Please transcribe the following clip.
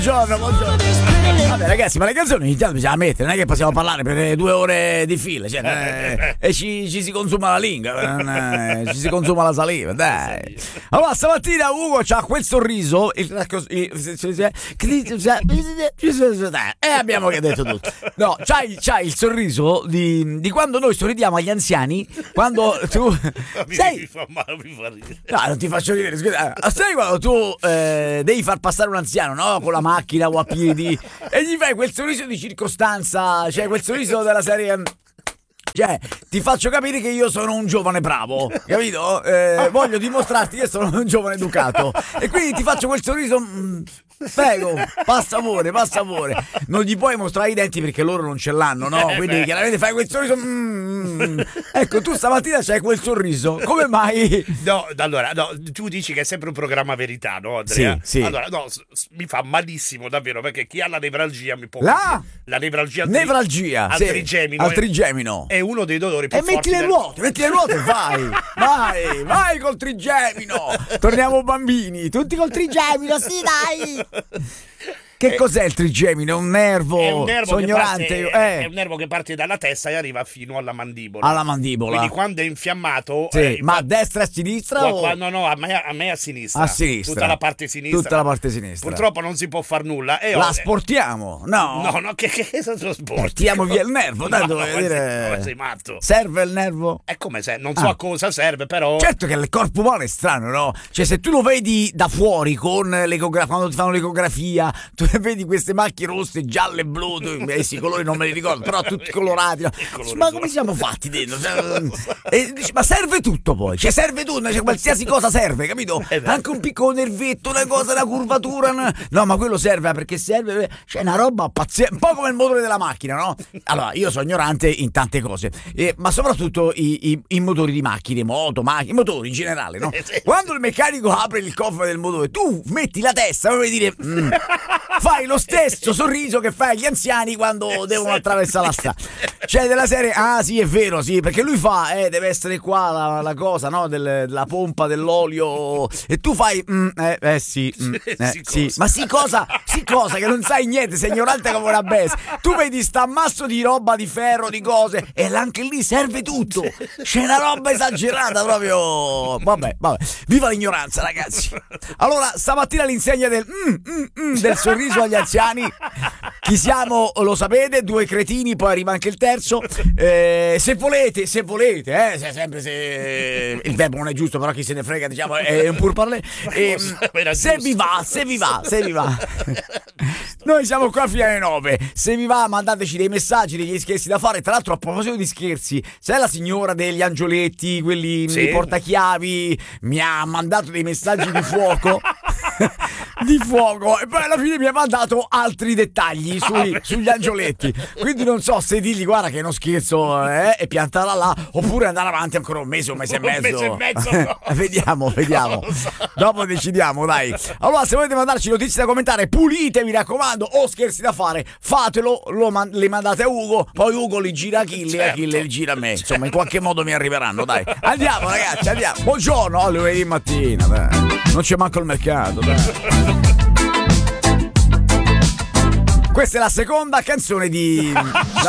Buongiorno. Vabbè ragazzi, ma le canzoni ogni tanto bisogna mettere, non è che possiamo parlare per 2 ore di fila, cioè, e ci si consuma la lingua, ci si consuma la saliva, dai. Allora stamattina Ugo c'ha quel sorriso e abbiamo che detto tutto. No, c'hai il sorriso di quando noi sorridiamo agli anziani, quando tu mi fa male, mi fa ridere. No, non ti faccio ridere, scusa. Sai quando tu devi far passare un anziano, no? Con la macchina o a piedi e gli fai quel sorriso di circostanza, cioè quel sorriso della serie. Cioè, ti faccio capire che io sono un giovane bravo, capito? Voglio dimostrarti che sono un giovane educato. E quindi ti faccio quel sorriso. Prego, passa amore. Non gli puoi mostrare i denti perché loro non ce l'hanno, no? Quindi chiaramente fai quel sorriso. Ecco, tu stamattina c'hai quel sorriso. Come mai? No, allora, tu dici che è sempre un programma verità, no, Andrea? Sì. Allora, no, mi fa malissimo davvero, perché chi ha la nevralgia mi può. La nevralgia al trigemino. È uno dei dolori più e forti. Metti le ruote, vai col trigemino. Torniamo bambini, tutti col trigemino, sì dai. Che cos'è il trigemino? È un nervo sognorante. È un nervo che parte dalla testa e arriva fino alla mandibola. Quindi quando è infiammato. Sì, ma a destra e a sinistra? No, a me a sinistra. A sinistra. Tutta la parte sinistra. Purtroppo non si può far nulla. La sportiamo? No, che lo sport? Portiamo via il nervo, tanto sei matto. Serve il nervo? È come se, non so a cosa serve, però. Certo che il corpo umano è strano, no? Cioè, se tu lo vedi da fuori con quando ti fanno l'ecografia, tu vedi queste macchie rosse, gialle, blu, questi colori non me li ricordo, però tutti colorati. Ma come siamo fatti dentro? E dici, ma serve tutto poi, cioè serve tutto, cioè qualsiasi cosa serve, capito? Anche un piccolo nervetto, una cosa, una curvatura. No, ma quello serve perché serve, c'è una roba pazzesca, un po' come il motore della macchina, no? Allora, io sono ignorante in tante cose, ma soprattutto i motori di macchine, motori in generale, no? Quando il meccanico apre il cofano del motore, tu metti la testa, vuoi dire, fai lo stesso sorriso che fai agli anziani quando devono attraversare la strada. Cioè della serie, sì è vero, sì, perché lui fa, deve essere qua la cosa, no, la pompa dell'olio, e tu fai, sì, ma sì cosa che non sai niente, sei ignorante come una bestia. Tu vedi sta ammasso di roba, di ferro, di cose, e anche lì serve tutto, c'è una roba esagerata proprio. Vabbè, viva l'ignoranza ragazzi. Allora stamattina l'insegna del sorriso agli anziani. Chi siamo lo sapete, 2 cretini, poi arriva anche il terzo. Se volete, sempre se il verbo non è giusto, però chi se ne frega, diciamo, è un pur parler. Se vi va. Noi siamo qua fino alle 9. Se vi va, mandateci dei messaggi, degli scherzi da fare. Tra l'altro, a proposito di scherzi, sai la signora degli angioletti, quelli i portachiavi, mi ha mandato dei messaggi di fuoco. Di fuoco, e poi alla fine mi ha mandato altri dettagli sugli angioletti. Quindi non so se dirgli guarda che è uno scherzo e piantarla là, oppure andare avanti ancora un mese e mezzo. No. Vediamo. Dopo decidiamo, dai. Allora, se volete mandarci notizie da commentare, pulite, mi raccomando, o scherzi da fare, fatelo, le mandate a Ugo, poi Ugo li gira a Achille, Achille li gira a me. Insomma, in qualche modo mi arriveranno, dai. Andiamo ragazzi, andiamo. Buongiorno, lunedì mattina, dai. Non c'è manco il mercato, dai. Questa è la seconda canzone di... No,